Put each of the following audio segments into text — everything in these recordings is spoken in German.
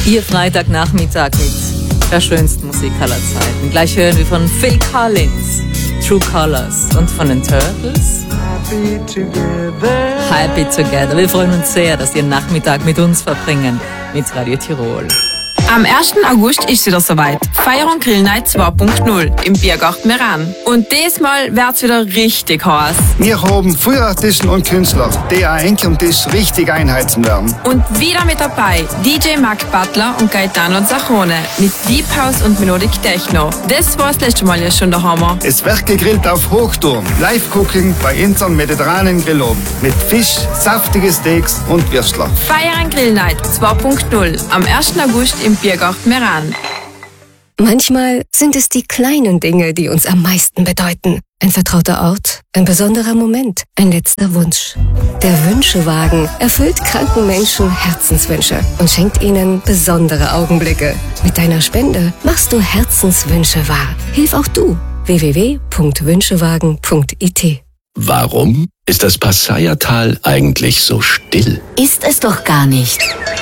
Ihr Freitagnachmittag mit der schönsten Musik aller Zeiten. Gleich hören wir von Phil Collins, True Colors, und von den Turtles, Happy Together. Wir freuen uns sehr, dass ihr den Nachmittag mit uns verbringen, mit Radio Tirol. Am 1. August ist es wieder soweit. Feier und Grill Night 2.0 im Biergarten Meran. Und diesmal wird's wieder richtig heiß. Wir haben viele Artisten und Künstler, die auch eng am Tisch richtig einheizen werden. Und wieder mit dabei DJ Mark Butler und Gaetano Zachone mit Deep House und Melodic Techno. Das war das letzte Mal ja schon der Hammer. Es wird gegrillt auf Hochtouren. Live-Cooking bei unserem mediterranen Grillabend. Mit Fisch, saftige Steaks und Würstler. Feier und Grill Night 2.0 am 1. August im Biergarten Meran. Manchmal sind es die kleinen Dinge, die uns am meisten bedeuten. Ein vertrauter Ort, ein besonderer Moment, ein letzter Wunsch. Der Wünschewagen erfüllt kranken Menschen Herzenswünsche und schenkt ihnen besondere Augenblicke. Mit deiner Spende machst du Herzenswünsche wahr. Hilf auch du. www.wünschewagen.it. Warum ist das Passayertal eigentlich so still? Ist es doch gar nicht.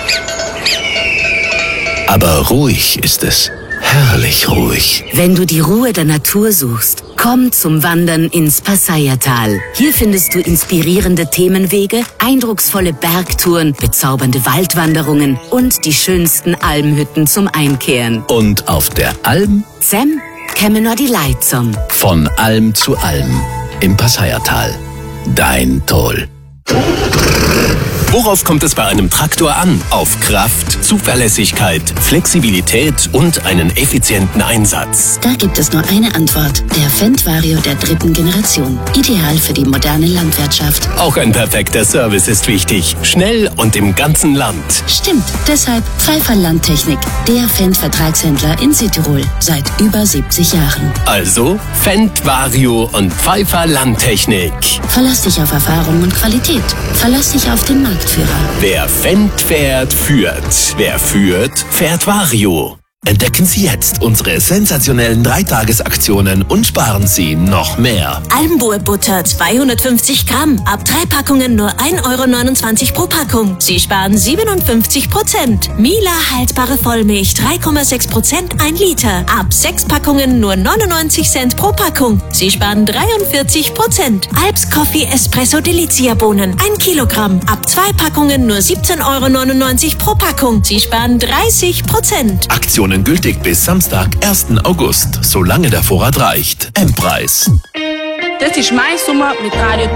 Aber ruhig ist es. Herrlich ruhig. Wenn du die Ruhe der Natur suchst, komm zum Wandern ins Passayertal. Hier findest du inspirierende Themenwege, eindrucksvolle Bergtouren, bezaubernde Waldwanderungen und die schönsten Almhütten zum Einkehren. Und auf der Alm? Sam, käme nur die Leitzum. Von Alm zu Alm im Passayertal. Dein Toll. Worauf kommt es bei einem Traktor an? Auf Kraft, Zuverlässigkeit, Flexibilität und einen effizienten Einsatz. Da gibt es nur eine Antwort. Der Fendt Vario der 3. Generation. Ideal für die moderne Landwirtschaft. Auch ein perfekter Service ist wichtig. Schnell und im ganzen Land. Stimmt. Deshalb Pfeiffer Landtechnik. Der Fendt-Vertragshändler in Südtirol. Seit über 70 Jahren. Also Fendt Vario und Pfeiffer Landtechnik. Verlass dich auf Erfahrung und Qualität. Verlass dich auf den Marktführer. Wer Fendt fährt, führt. Wer führt, fährt Vario. Entdecken Sie jetzt unsere sensationellen 3-Tages-Aktionen und sparen Sie noch mehr. Almboer Butter 250 Gramm. Ab 3 Packungen nur 1,29 € pro Packung. Sie sparen 57%. Mila haltbare Vollmilch 3,6% 1 Liter. Ab 6 Packungen nur 99 Cent pro Packung. Sie sparen 43%. Alps Coffee Espresso Delizia Bohnen 1 Kilogramm. Ab 2 Packungen nur 17,99 € pro Packung. Sie sparen 30%. Aktionen gültig bis Samstag, 1. August, solange der Vorrat reicht. M-Preis. Das ist mein Sommer mit Radio